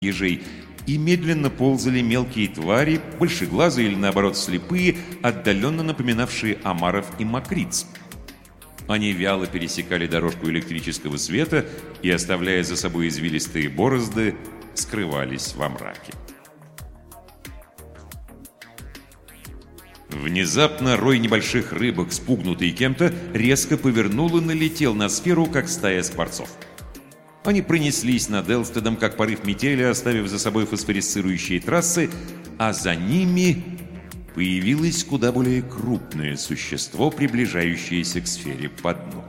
ежей, и медленно ползали мелкие твари, большеглазые или, наоборот, слепые, отдаленно напоминавшие омаров и мокриц. Они вяло пересекали дорожку электрического света и, оставляя за собой извилистые борозды, скрывались во мраке. Внезапно рой небольших рыбок, спугнутый кем-то, резко повернул и налетел на сферу, как стая скворцов. Они пронеслись над Элстедом, как порыв метели, оставив за собой фосфорисцирующие трассы, а за ними появилось куда более крупное существо, приближающееся к сфере по дну.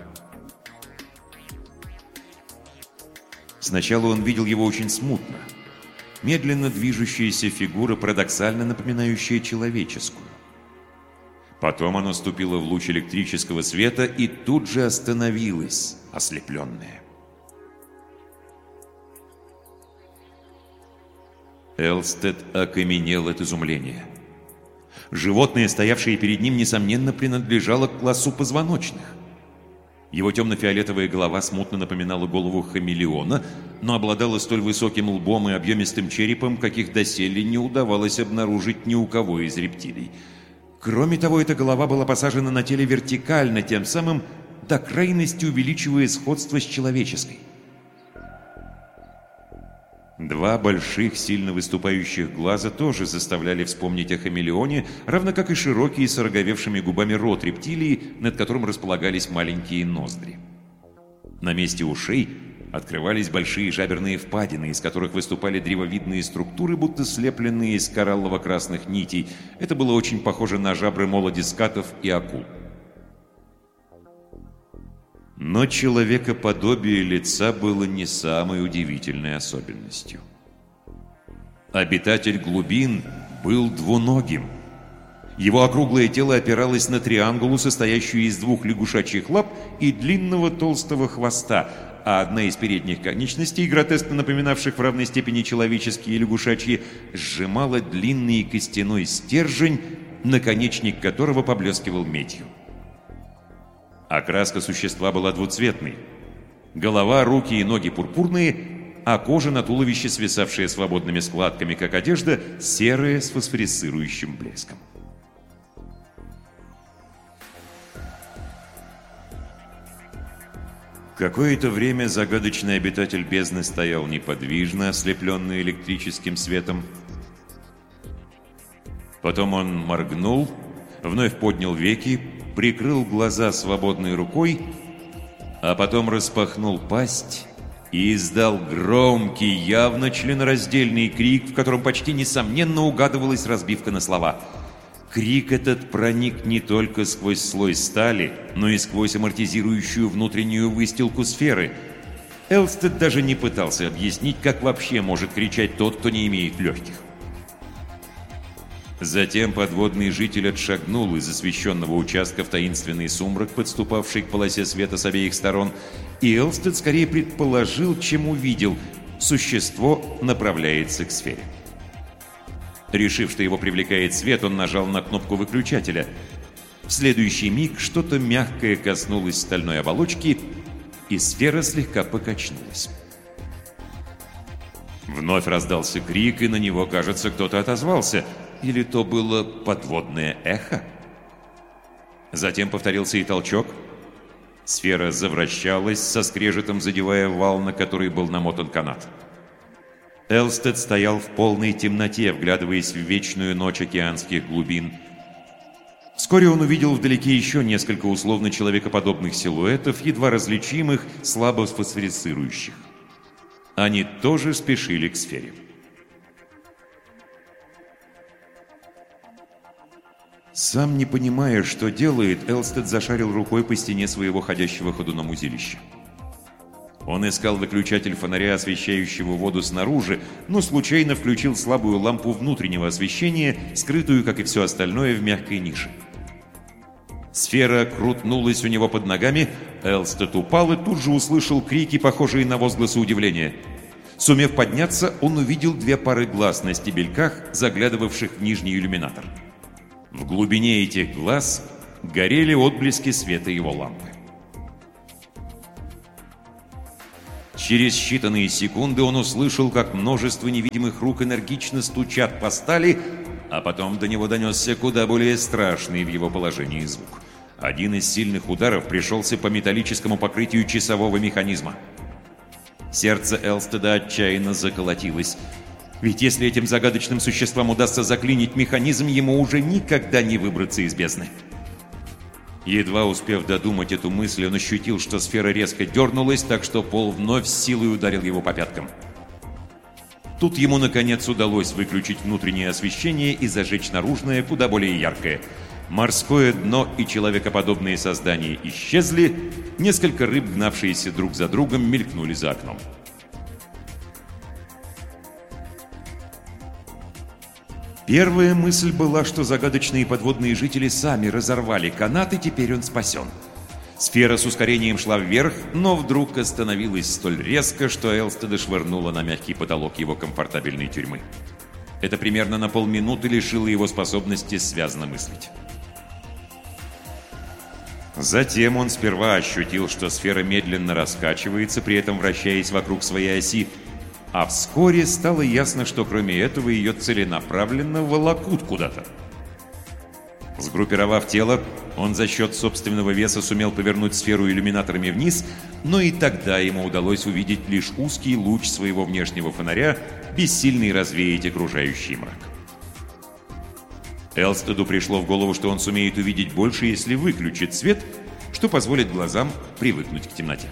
Сначала он видел его очень смутно. Медленно движущаяся фигура, парадоксально напоминающая человеческую. Потом оно ступило в луч электрического света и тут же остановилось, ослепленное. Элстед окаменел от изумления. Животное, стоявшее перед ним, несомненно, принадлежало к классу позвоночных. Его темно-фиолетовая голова смутно напоминала голову хамелеона, но обладала столь высоким лбом и объемистым черепом, каких доселе не удавалось обнаружить ни у кого из рептилий. Кроме того, эта голова была посажена на теле вертикально, тем самым до крайности увеличивая сходство с человеческой. Два больших, сильно выступающих глаза тоже заставляли вспомнить о хамелеоне, равно как и широкий с ороговевшими губами рот рептилии, над которым располагались маленькие ноздри. На месте ушей открывались большие жаберные впадины, из которых выступали древовидные структуры, будто слепленные из кораллово-красных нитей. Это было очень похоже на жабры молодискатов и акул. Но человекоподобие лица было не самой удивительной особенностью. Обитатель глубин был двуногим. Его округлое тело опиралось на триангулу, состоящую из двух лягушачьих лап и длинного толстого хвоста, а одна из передних конечностей, гротескно напоминавших в равной степени человеческие и лягушачьи, сжимала длинный костяной стержень, наконечник которого поблескивал медью. Окраска существа была двуцветной. Голова, руки и ноги пурпурные, а кожа на туловище, свисавшая свободными складками, как одежда, серая с фосфорисцирующим блеском. Какое-то время загадочный обитатель бездны стоял неподвижно, ослепленный электрическим светом. Потом он моргнул, вновь поднял веки, прикрыл глаза свободной рукой, а потом распахнул пасть и издал громкий, явно членораздельный крик, в котором почти несомненно угадывалась разбивка на слова. Крик этот проник не только сквозь слой стали, но и сквозь амортизирующую внутреннюю выстилку сферы. Элстед даже не пытался объяснить, как вообще может кричать тот, кто не имеет легких. Затем подводный житель отшагнул из освещенного участка в таинственный сумрак, подступавший к полосе света с обеих сторон, и Элстед скорее предположил, чем увидел. Существо направляется к сфере. Решив, что его привлекает свет, он нажал на кнопку выключателя. В следующий миг что-то мягкое коснулось стальной оболочки, и сфера слегка покачнулась. Вновь раздался крик, и на него, кажется, кто-то отозвался. Или то было подводное эхо? Затем повторился и толчок. Сфера завращалась, со скрежетом задевая вал, на который был намотан канат. Элстед стоял в полной темноте, вглядываясь в вечную ночь океанских глубин. Вскоре он увидел вдалеке еще несколько условно-человекоподобных силуэтов, едва различимых, слабо фосфорицирующих. Они тоже спешили к сфере. Сам не понимая, что делает, Элстед зашарил рукой по стене своего ходящего ходуном узилища. Он искал выключатель фонаря, освещающего воду снаружи, но случайно включил слабую лампу внутреннего освещения, скрытую, как и все остальное, в мягкой нише. Сфера крутнулась у него под ногами, Элстед упал и тут же услышал крики, похожие на возгласы удивления. Сумев подняться, он увидел две пары глаз на стебельках, заглядывавших в нижний иллюминатор. В глубине этих глаз горели отблески света его лампы. Через считанные секунды он услышал, как множество невидимых рук энергично стучат по стали, а потом до него донесся куда более страшный в его положении звук. Один из сильных ударов пришелся по металлическому покрытию часового механизма. Сердце Элстеда отчаянно заколотилось. Ведь если этим загадочным существам удастся заклинить механизм, ему уже никогда не выбраться из бездны. Едва успев додумать эту мысль, он ощутил, что сфера резко дернулась, так что пол вновь с силой ударил его по пяткам. Тут ему, наконец, удалось выключить внутреннее освещение и зажечь наружное, куда более яркое. Морское дно и человекоподобные создания исчезли, несколько рыб, гнавшиеся друг за другом, мелькнули за окном. Первая мысль была, что загадочные подводные жители сами разорвали канат, и теперь он спасен. Сфера с ускорением шла вверх, но вдруг остановилась столь резко, что Элстеда швырнула на мягкий потолок его комфортабельной тюрьмы. Это примерно на полминуты лишило его способности связно мыслить. Затем он сперва ощутил, что сфера медленно раскачивается, при этом вращаясь вокруг своей оси, а вскоре стало ясно, что кроме этого ее целенаправленно волокут куда-то. Сгруппировав тело, он за счет собственного веса сумел повернуть сферу иллюминаторами вниз, но и тогда ему удалось увидеть лишь узкий луч своего внешнего фонаря, бессильный развеять окружающий мрак. Элстеду пришло в голову, что он сумеет увидеть больше, если выключит свет, что позволит глазам привыкнуть к темноте.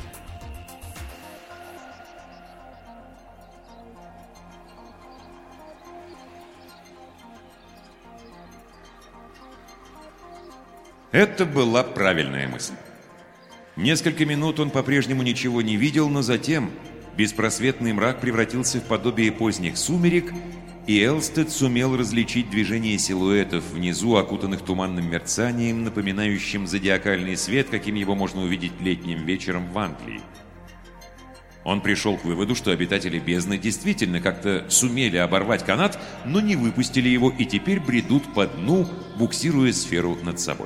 Это была правильная мысль. Несколько минут он по-прежнему ничего не видел, но затем беспросветный мрак превратился в подобие поздних сумерек, и Элстед сумел различить движение силуэтов внизу, окутанных туманным мерцанием, напоминающим зодиакальный свет, каким его можно увидеть летним вечером в Англии. Он пришел к выводу, что обитатели бездны действительно как-то сумели оборвать канат, но не выпустили его и теперь бредут по дну, буксируя сферу над собой.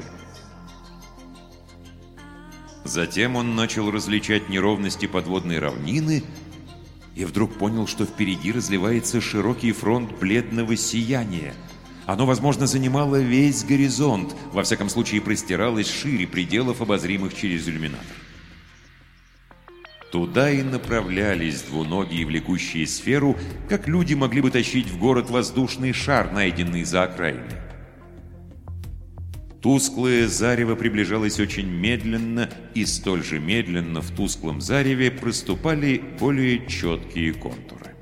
Затем он начал различать неровности подводной равнины и вдруг понял, что впереди разливается широкий фронт бледного сияния. Оно, возможно, занимало весь горизонт, во всяком случае простиралось шире пределов, обозримых через иллюминатор. Туда и направлялись двуногие, влекущие сферу, как люди могли бы тащить в город воздушный шар, найденный за окраиной. Тусклое зарево приближалось очень медленно, и столь же медленно в тусклом зареве проступали более четкие контуры.